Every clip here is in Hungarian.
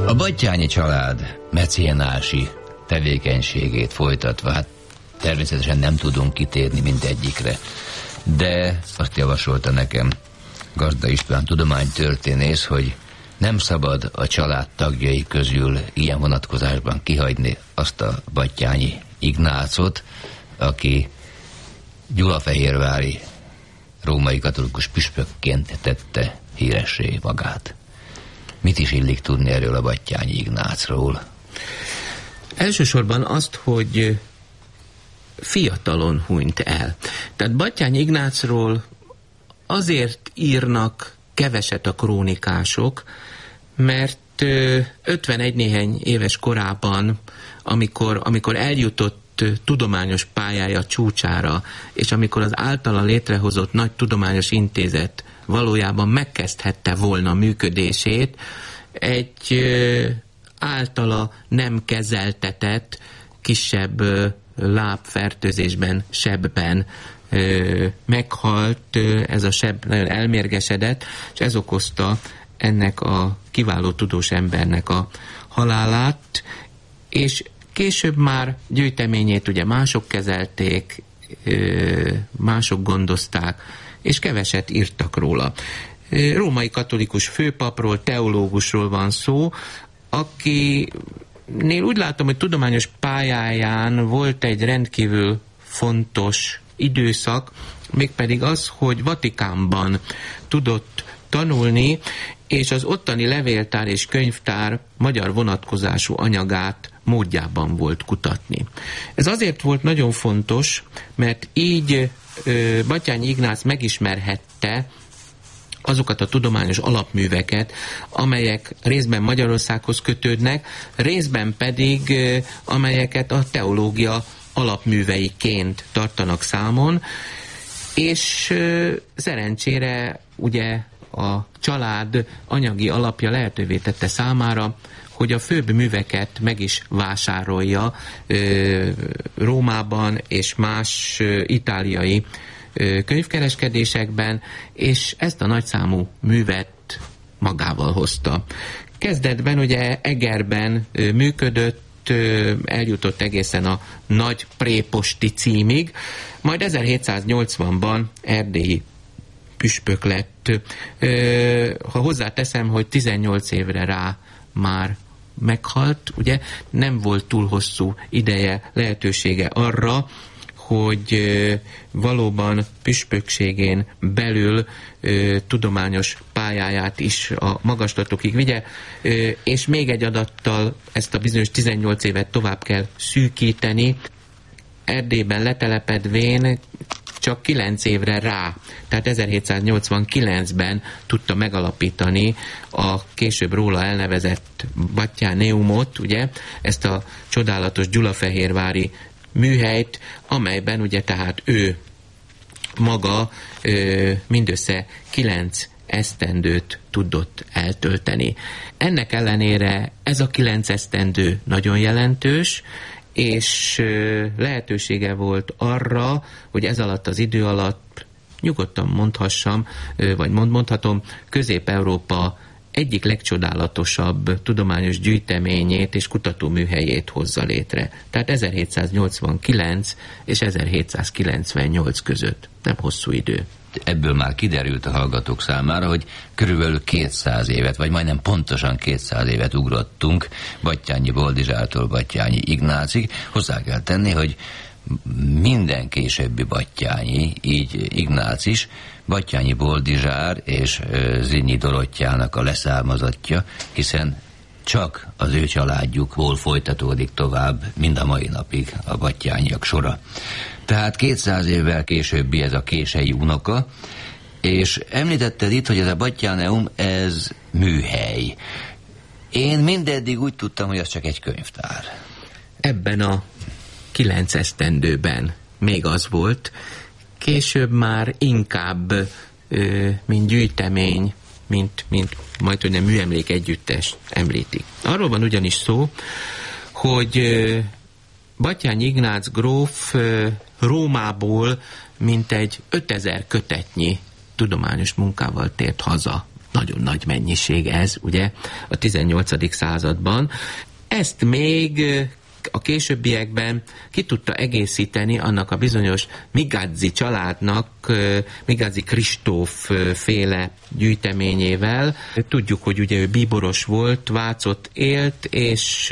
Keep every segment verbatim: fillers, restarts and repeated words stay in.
A Batthyány család mecénási tevékenységét folytatva, hát természetesen nem tudunk kitérni mindegyikre, de azt javasolta nekem Gazda István tudománytörténész, hogy nem szabad a család tagjai közül ilyen vonatkozásban kihagyni azt a Batthyányi Ignácot, aki gyulafehérvári római katolikus püspökként tette híressé magát. Mit is illik tudni erről a Batthyányi Ignácról? Elsősorban azt, hogy fiatalon hunyt el. Tehát Batthyány Ignácról azért írnak keveset a krónikások, mert ötvenegy néhány éves korában, amikor, amikor eljutott tudományos pályája csúcsára, és amikor az általa létrehozott nagy tudományos intézet valójában megkezdhette volna működését, egy általa nem kezeltetett, kisebb lábfertőzésben, sebben meghalt, ez a seb nagyon elmérgesedett, és ez okozta ennek a kiváló tudós embernek a halálát, és később már gyűjteményét ugye mások kezelték, mások gondozták, és keveset írtak róla. Római katolikus főpapról, teológusról van szó, akinél úgy látom, hogy tudományos pályáján volt egy rendkívül fontos időszak, mégpedig az, hogy Vatikánban tudott tanulni, és az ottani levéltár és könyvtár magyar vonatkozású anyagát módjában volt kutatni. Ez azért volt nagyon fontos, mert így ö, Batthyány Ignác megismerhette azokat a tudományos alapműveket, amelyek részben Magyarországhoz kötődnek, részben pedig ö, amelyeket a teológia alapműveiként tartanak számon, és ö, szerencsére ugye a család anyagi alapja lehetővé tette számára, hogy a főbb műveket meg is vásárolja ö, Rómában és más ö, itáliai ö, könyvkereskedésekben, és ezt a nagyszámú művet magával hozta. Kezdetben ugye Egerben ö, működött, ö, eljutott egészen a nagy préposti címig, majd ezerhétszáznyolcvanban erdélyi püspök lett. Ö, ha hozzáteszem, hogy tizennyolc évre rá már meghalt, ugye nem volt túl hosszú ideje, lehetősége arra, hogy ö, valóban püspökségén belül ö, tudományos pályáját is a magaslatokig vigye, ö, és még egy adattal ezt a bizonyos tizennyolc évet tovább kell szűkíteni. Erdélyben letelepedvén csak kilenc évre rá, tehát ezerhétszáznyolcvankilencben tudta megalapítani a később róla elnevezett Batthyáneumot, ugye, ezt a csodálatos gyulafehérvári műhelyt, amelyben ugye tehát ő maga ö, mindössze kilenc esztendőt tudott eltölteni. Ennek ellenére ez a kilenc esztendő nagyon jelentős, és lehetősége volt arra, hogy ez alatt az idő alatt nyugodtan mondhassam, vagy mond, mondhatom, Közép-Európa egyik legcsodálatosabb tudományos gyűjteményét és kutatóműhelyét hozza létre. Tehát ezerhétszáznyolcvankilenc és ezerhétszázkilencvennyolc között. Nem hosszú idő. Ebből már kiderült a hallgatók számára, hogy körülbelül kétszáz évet, vagy majdnem pontosan kétszáz évet ugrottunk Batthyányi Boldizsártól Batthyányi Ignácig. Hozzá kell tenni, hogy minden későbbi Batthyányi, így Ignác is, Batthyányi Boldizsár és Zrínyi Dorottyának a leszármazottja, hiszen csak az ő családjukból folytatódik tovább mind a mai napig a Batthyányiak sora. Tehát kétszáz évvel későbbi ez a kései unoka, és említetted itt, hogy ez a Batthyáneum, ez műhely. Én mindeddig úgy tudtam, hogy az csak egy könyvtár. Ebben a kilenc esztendőben még az volt, később már inkább, ö, mint gyűjtemény, mint, mint majd, hogy nem műemlék együttes említik. Arról van ugyanis szó, hogy ö, Batthyány Ignác gróf ö, Rómából mintegy ötezer kötetnyi tudományos munkával tért haza. nagyon nagy mennyiség ez, ugye, a tizennyolcadik században. Ezt még a későbbiekben ki tudta egészíteni annak a bizonyos Migazzi családnak, Migazzi Kristóf féle gyűjteményével. Tudjuk, hogy ugye ő bíboros volt, Vácott élt, és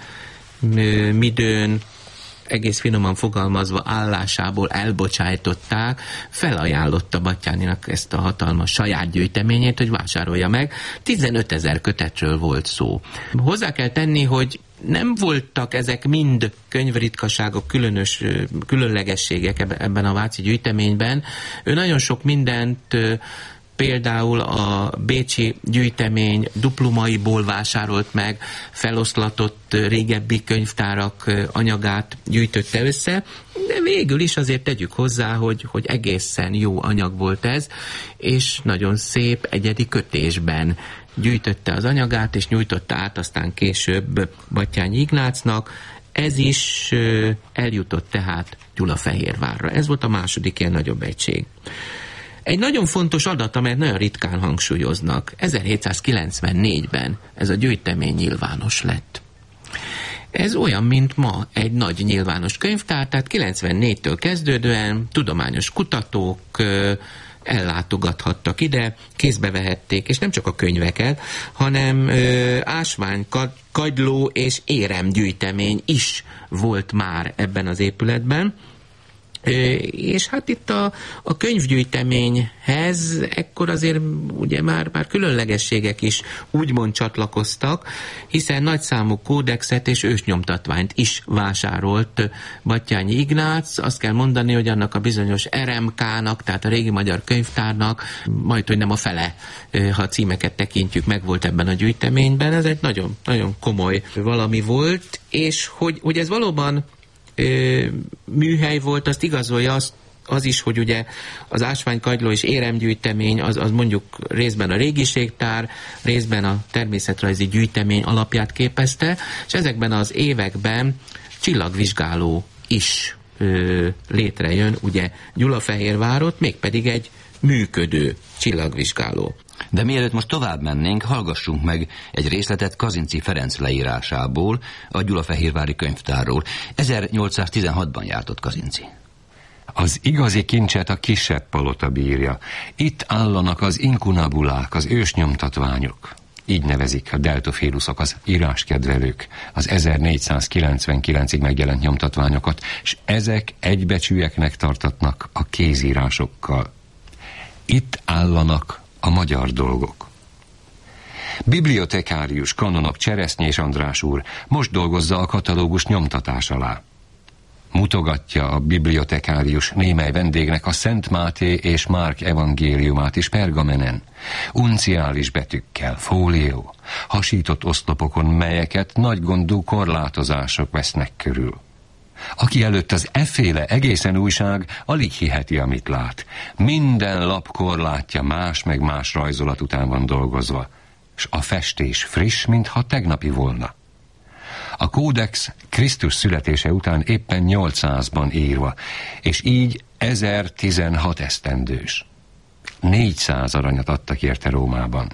midőn, egész finoman fogalmazva, állásából elbocsájtották, felajánlotta Batthyáninak ezt a hatalmas saját gyűjteményét, hogy vásárolja meg. tizenötezer kötetről volt szó. Hozzá kell tenni, hogy nem voltak ezek mind könyvritkaságok, különös, különlegességek ebben a váci gyűjteményben. Ő nagyon sok mindent, például a bécsi gyűjtemény duplumaiból vásárolt meg, feloszlatott régebbi könyvtárak anyagát gyűjtötte össze, de végül is azért tegyük hozzá, hogy, hogy egészen jó anyag volt ez, és nagyon szép egyedi kötésben gyűjtötte az anyagát, és nyújtotta át aztán később Batthyány Ignácnak. Ez is eljutott tehát Gyulafehérvárra. Ez volt a második ilyen nagyobb egység. Egy nagyon fontos adat, amelyet nagyon ritkán hangsúlyoznak. ezerhétszázkilencvennégyben ez a gyűjtemény nyilvános lett. Ez olyan, mint ma egy nagy nyilvános könyvtár, tehát kilencvennégytől kezdődően tudományos kutatók ellátogathattak ide, kézbe vehették, és nem csak a könyveket, hanem ö, ásvány, kagyló és éremgyűjtemény is volt már ebben az épületben. És hát itt a, a könyvgyűjteményhez ekkor azért ugye már, már különlegességek is úgymond csatlakoztak, hiszen nagyszámú kódexet és ősnyomtatványt is vásárolt Batthyány Ignác. Azt kell mondani, hogy annak a bizonyos er em ká-nak, tehát a régi magyar könyvtárnak, majd hogy nem a fele, ha a címeket tekintjük, meg volt ebben a gyűjteményben. Ez egy nagyon, nagyon komoly valami volt, és hogy, hogy ez valóban műhely volt, azt igazolja az, az is, hogy ugye az ásványkagyló és éremgyűjtemény az, az mondjuk részben a régiségtár, részben a természetrajzi gyűjtemény alapját képezte, és ezekben az években csillagvizsgáló is ö, létrejön, ugye Gyulafehérvárot, mégpedig egy működő csillagvizsgáló. De mielőtt most tovább mennénk, hallgassunk meg egy részletet Kazinczy Ferenc leírásából, a gyulafehérvári könyvtárról. ezernyolcszáztizenhatban járt ott Kazinczy. Az igazi kincset a kisebb palota bírja. Itt állanak az inkunabulák, az ősnyomtatványok. Így nevezik a deltoféluszok, az íráskedvelők, az ezernégyszázkilencvenkilencig megjelent nyomtatványokat, és ezek egybecsűeknek tartatnak a kézírásokkal. Itt állanak a magyar dolgok. Bibliotekárius kanonok Cseresznyés András úr most dolgozza a katalógus nyomtatás alá. Mutogatja a bibliotekárius némely vendégnek a Szent Máté és Márk evangéliumát is pergamenen, unciális betűkkel, fólió, hasított oszlopokon, melyeket nagygondú korlátozások vesznek körül. Aki előtt az efféle egészen újság, alig hiheti, amit lát. Minden lap korlátja más meg más rajzolat után van dolgozva, s a festés friss, mintha tegnapi volna. A kódex Krisztus születése után éppen nyolcszázban írva, és így ezertizenhat esztendős. négyszáz aranyat adtak érte Rómában.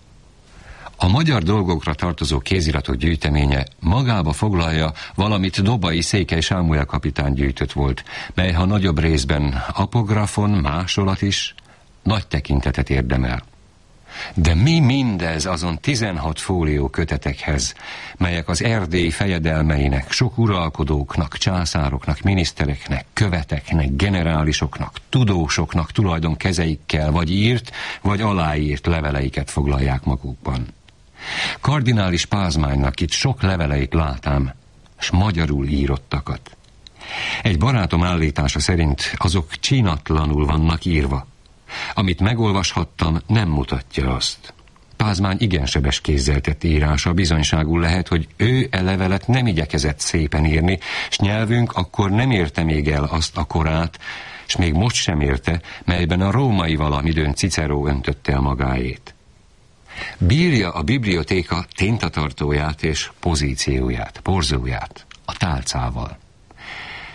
A magyar dolgokra tartozó kéziratok gyűjteménye magába foglalja, valamit Dobai Székely Sámuel kapitány gyűjtött volt, mely ha nagyobb részben apografon, másolat is, nagy tekintetet érdemel. De mi mindez azon tizenhat fólió kötetekhez, melyek az erdély fejedelmeinek, sok uralkodóknak, császároknak, minisztereknek, követeknek, generálisoknak, tudósoknak tulajdon kezeikkel vagy írt, vagy aláírt leveleiket foglalják magukban. Kardinális Pázmánynak itt sok leveleit látám, s magyarul írottakat. Egy barátom állítása szerint azok csínatlanul vannak írva. Amit megolvashattam, nem mutatja azt. Pázmány igen sebes kézzel tett írása bizonyságul lehet, hogy ő e levelet nem igyekezett szépen írni, s nyelvünk akkor nem érte még el azt a korát, s még most sem érte, melyben a római valamidőn Cicero öntötte el magáét. Bírja a bibliotéka tintatartóját és pozícióját, porzóját, a tálcával.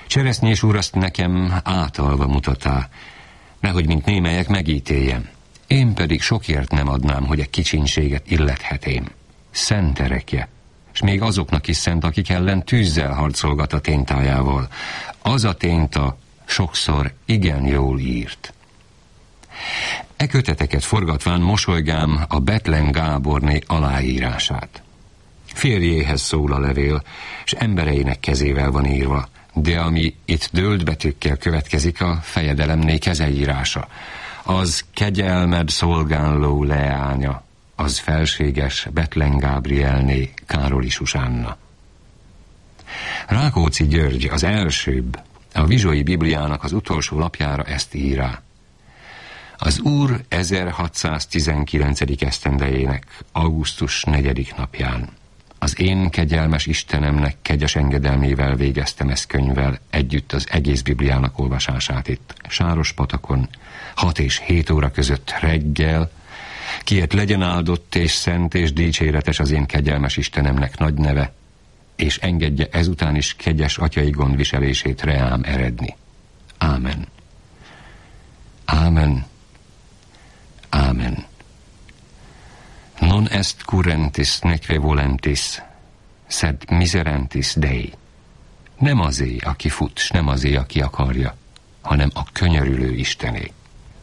Cseresznyés úr azt nekem átalva mutatá, nehogy mint némelyek megítéljem. Én pedig sokért nem adnám, hogy egy kicsinséget illethetém. Szent erekje, és még azoknak is szent, akik ellen tűzzel harcolgat a téntájával. Az a ténta sokszor igen jól írt. E köteteket forgatván mosolygám a Bethlen Gáborné aláírását. Férjéhez szól a levél, és embereinek kezével van írva, de ami itt dőlt betűkkel következik, a fejedelemné kezeírása. Az kegyelmed szolgáló leánya, az felséges Bethlen Gábrielné Károli Susánna. Rákóczi György, az elsőbb, a Vizsói Bibliának az utolsó lapjára ezt írá. Az Úr ezerhatszáztizenkilencedik esztendejének augusztus negyedik napján az én kegyelmes Istenemnek kegyes engedelmével végeztem ezt könyvvel együtt az egész Bibliának olvasását itt, Sárospatakon, hat és hét óra között reggel, kiért legyen áldott és szent és dicséretes az én kegyelmes Istenemnek nagy neve, és engedje ezután is kegyes atyai gondviselését reám eredni. Ámen. Ámen. Ámen. Non est currentis neque volentis, sed miserentis Dei. Nem azé, aki fut, s nem azé, aki akarja, hanem a könyörülő Istené.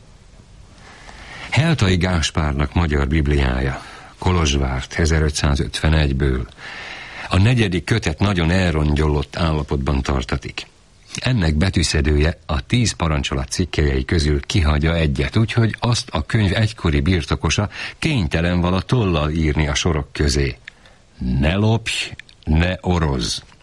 Heltai Gáspárnak magyar Bibliája, Kolozsvárt ezerötszázötvenegyből. A negyedik kötet nagyon elrongyolott állapotban tartatik. Ennek betűszedője a tíz parancsolat cikkelyei közül kihagyja egyet, úgyhogy azt a könyv egykori birtokosa kénytelen vala tollal írni a sorok közé. Ne lopj, ne orozz.